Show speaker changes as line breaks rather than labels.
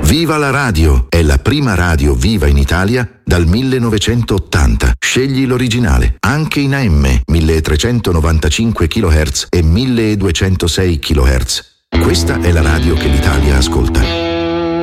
Viva la radio! È la prima radio viva in Italia dal 1980. Scegli l'originale, anche in AM, 1395 kHz e 1206 kHz. Questa è la radio che l'Italia ascolta.